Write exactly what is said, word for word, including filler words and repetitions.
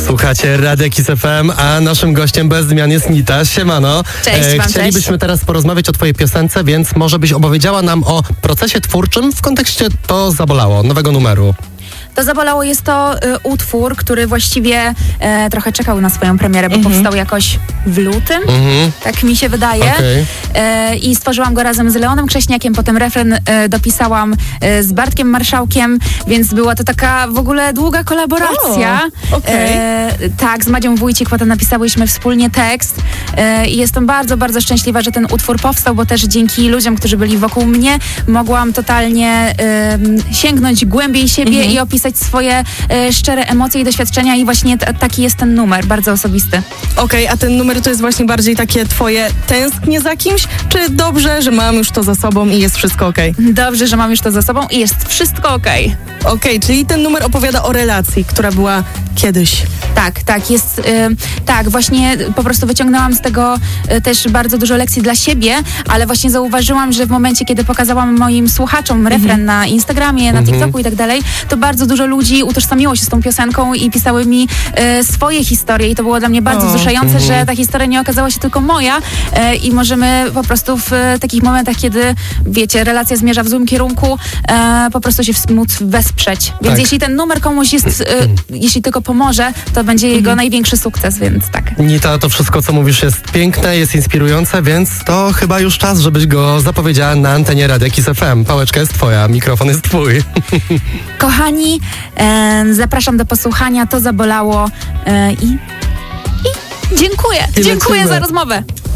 Słuchacie Radia Kiss F M, a naszym gościem bez zmian jest Nita. Siemano. Cześć, wam, Chcielibyśmy cześć. teraz porozmawiać o twojej piosence, więc może byś opowiedziała nam o procesie twórczym w kontekście To zabolało, nowego numeru. To zabolało jest to y, utwór, który właściwie e, trochę czekał na swoją premierę, bo Mhm. powstał jakoś w lutym, Mhm. tak mi się wydaje. Okej. E, I stworzyłam go razem z Leonem Krześniakiem, potem refren e, dopisałam e, z Bartkiem Marszałkiem, więc była to taka w ogóle długa kolaboracja. O, okej. E, tak, z Madzią Wójcik potem napisałyśmy wspólnie tekst e, i jestem bardzo, bardzo szczęśliwa, że ten utwór powstał, bo też dzięki ludziom, którzy byli wokół mnie, mogłam totalnie e, sięgnąć głębiej siebie Mhm. i opisać swoje e, szczere emocje i doświadczenia i właśnie t- taki jest ten numer, bardzo osobisty. Okej, a ten numer to jest właśnie bardziej takie twoje tęsknię za kimś, czy dobrze, że mam już to za sobą i jest wszystko okej? Dobrze, że mam już to za sobą i jest wszystko okej. Okej, czyli ten numer opowiada o relacji, która była kiedyś. Tak, tak, jest, y, tak, właśnie po prostu wyciągnęłam z tego y, też bardzo dużo lekcji dla siebie, ale właśnie zauważyłam, że w momencie, kiedy pokazałam moim słuchaczom refren na Instagramie, na TikToku i tak dalej, to bardzo dużo ludzi utożsamiło się z tą piosenką i pisały mi y, swoje historie i to było dla mnie bardzo O. wzruszające, że ta historia nie okazała się tylko moja y, i możemy po prostu w y, takich momentach, kiedy, wiecie, relacja zmierza w złym kierunku, y, po prostu się w- móc wesprzeć. Więc Tak. jeśli ten numer komuś jest, y, jeśli tylko pomoże, to będzie jego największy sukces, więc tak. Nita, to wszystko, co mówisz, jest piękne, jest inspirujące, więc to chyba już czas, żebyś go zapowiedziała na antenie Radia Kiss F M. Pałeczka jest twoja, mikrofon jest twój. Kochani, e, zapraszam do posłuchania, to zabolało e, i, i dziękuję. I dziękuję lecimy. za rozmowę.